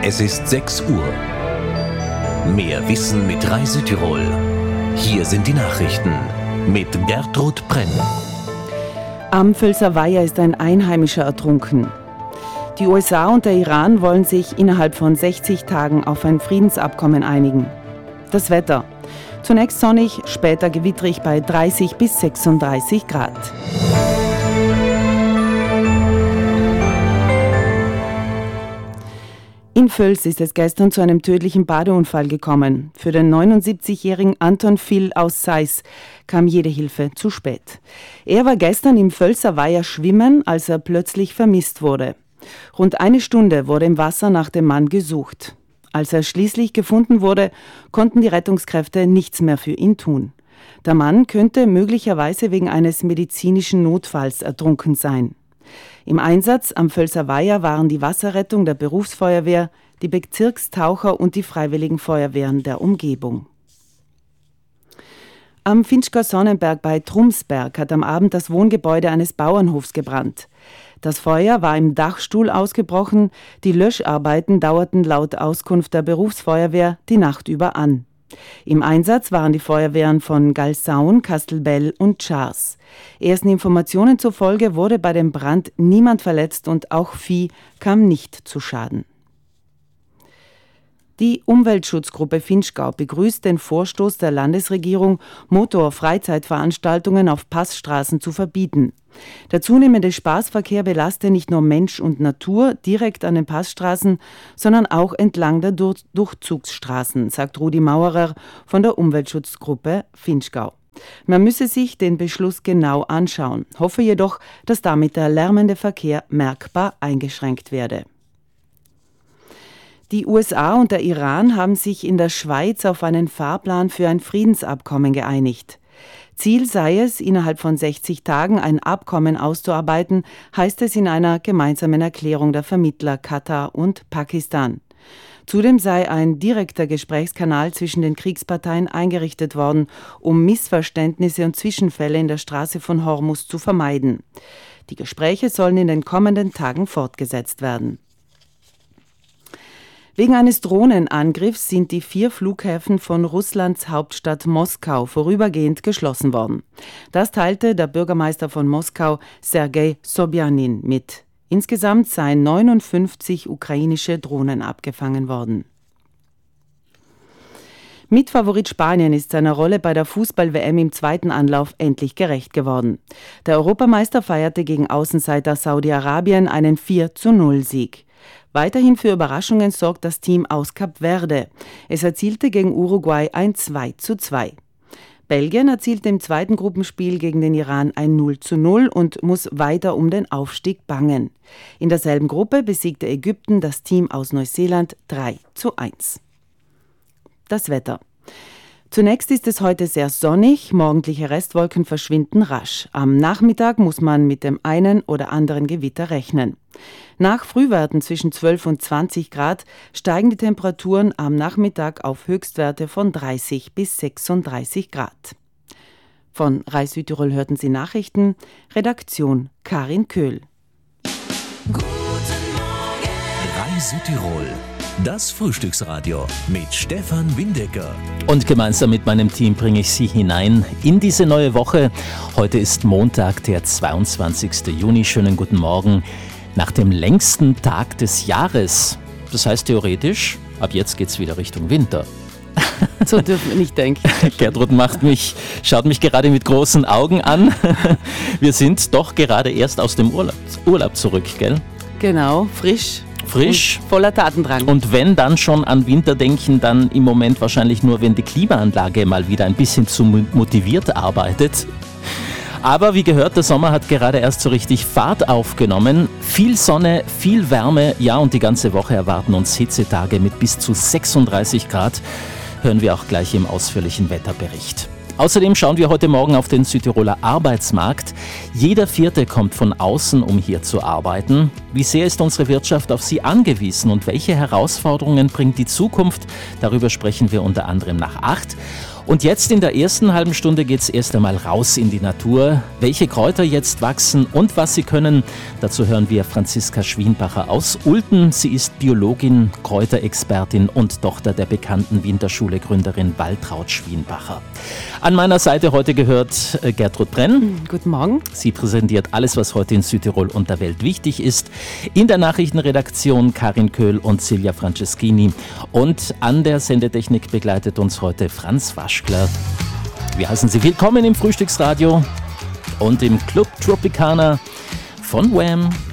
Es ist 6 Uhr. Mehr Wissen mit Reisetirol. Hier sind die Nachrichten mit Gertrud Brenn. Am Völser Weiher ist ein Einheimischer ertrunken. Die USA und der Iran wollen sich innerhalb von 60 Tagen auf ein Friedensabkommen einigen. Das Wetter. Zunächst sonnig, später gewittrig bei 30 bis 36 Grad. In Völs ist es gestern zu einem tödlichen Badeunfall gekommen. Für den 79-jährigen Anton Phil aus Seis kam jede Hilfe zu spät. Er war gestern im Völser Weiher schwimmen, als er plötzlich vermisst wurde. Rund eine Stunde wurde im Wasser nach dem Mann gesucht. Als er schließlich gefunden wurde, konnten die Rettungskräfte nichts mehr für ihn tun. Der Mann könnte möglicherweise wegen eines medizinischen Notfalls ertrunken sein. Im Einsatz am Völser Weiher waren die Wasserrettung der Berufsfeuerwehr, die Bezirkstaucher und die Freiwilligen Feuerwehren der Umgebung. Am Finchgau Sonnenberg bei Trumsberg hat am Abend das Wohngebäude eines Bauernhofs gebrannt. Das Feuer war im Dachstuhl ausgebrochen, die Löscharbeiten dauerten laut Auskunft der Berufsfeuerwehr die Nacht über an. Im Einsatz waren die Feuerwehren von Galsaun, Kastelbell und Schars. Ersten Informationen zufolge wurde bei dem Brand niemand verletzt und auch Vieh kam nicht zu Schaden. Die Umweltschutzgruppe Finchgau begrüßt den Vorstoß der Landesregierung, Motor-Freizeitveranstaltungen auf Passstraßen zu verbieten. Der zunehmende Spaßverkehr belaste nicht nur Mensch und Natur direkt an den Passstraßen, sondern auch entlang der Durchzugsstraßen, sagt Rudi Maurer von der Umweltschutzgruppe Finchgau. Man müsse sich den Beschluss genau anschauen, hoffe jedoch, dass damit der lärmende Verkehr merkbar eingeschränkt werde. Die USA und der Iran haben sich in der Schweiz auf einen Fahrplan für ein Friedensabkommen geeinigt. Ziel sei es, innerhalb von 60 Tagen ein Abkommen auszuarbeiten, heißt es in einer gemeinsamen Erklärung der Vermittler Katar und Pakistan. Zudem sei ein direkter Gesprächskanal zwischen den Kriegsparteien eingerichtet worden, um Missverständnisse und Zwischenfälle in der Straße von Hormuz zu vermeiden. Die Gespräche sollen in den kommenden Tagen fortgesetzt werden. Wegen eines Drohnenangriffs sind die 4 Flughäfen von Russlands Hauptstadt Moskau vorübergehend geschlossen worden. Das teilte der Bürgermeister von Moskau, Sergei Sobjanin, mit. Insgesamt seien 59 ukrainische Drohnen abgefangen worden. Mitfavorit Spanien ist seiner Rolle bei der Fußball-WM im zweiten Anlauf endlich gerecht geworden. Der Europameister feierte gegen Außenseiter Saudi-Arabien einen 4:0-Sieg. Weiterhin für Überraschungen sorgt das Team aus Kap Verde. Es erzielte gegen Uruguay ein 2:2. Belgien erzielte im zweiten Gruppenspiel gegen den Iran ein 0:0 und muss weiter um den Aufstieg bangen. In derselben Gruppe besiegte Ägypten das Team aus Neuseeland 3:1. Das Wetter. Zunächst ist es heute sehr sonnig, morgendliche Restwolken verschwinden rasch. Am Nachmittag muss man mit dem einen oder anderen Gewitter rechnen. Nach Frühwerten zwischen 12 und 20 Grad steigen die Temperaturen am Nachmittag auf Höchstwerte von 30 bis 36 Grad. Von Reis Südtirol hörten Sie Nachrichten, Redaktion Karin Köhl. Guten Morgen! Reis Südtirol. Das Frühstücksradio mit Stefan Windecker. Und gemeinsam mit meinem Team bringe ich Sie hinein in diese neue Woche. Heute ist Montag, der 22. Juni. Schönen guten Morgen. Nach dem längsten Tag des Jahres. Das heißt theoretisch, ab jetzt geht's wieder Richtung Winter. So dürfen wir nicht denken. Gertrud schaut mich gerade mit großen Augen an. Wir sind doch gerade erst aus dem Urlaub zurück, gell? Genau, frisch. Voller Tatendrang. Und wenn dann schon an Winter denken, dann im Moment wahrscheinlich nur, wenn die Klimaanlage mal wieder ein bisschen zu motiviert arbeitet. Aber wie gehört, der Sommer hat gerade erst so richtig Fahrt aufgenommen. Viel Sonne, viel Wärme, ja, und die ganze Woche erwarten uns Hitzetage mit bis zu 36 Grad. Hören wir auch gleich im ausführlichen Wetterbericht. Außerdem schauen wir heute Morgen auf den Südtiroler Arbeitsmarkt. Jeder Vierte kommt von außen, um hier zu arbeiten. Wie sehr ist unsere Wirtschaft auf sie angewiesen und welche Herausforderungen bringt die Zukunft? Darüber sprechen wir unter anderem nach 8. Und jetzt in der ersten halben Stunde geht es erst einmal raus in die Natur. Welche Kräuter jetzt wachsen und was sie können, dazu hören wir Franziska Schwienbacher aus Ulten. Sie ist Biologin, Kräuterexpertin und Tochter der bekannten Winterschule-Gründerin Waltraud Schwienbacher. An meiner Seite heute gehört Gertrud Brenn. Guten Morgen. Sie präsentiert alles, was heute in Südtirol und der Welt wichtig ist. In der Nachrichtenredaktion Karin Köhl und Silja Franceschini. Und an der Sendetechnik begleitet uns heute Franz Waschkler. Wir heißen Sie willkommen im Frühstücksradio und im Club Tropicana von Wham!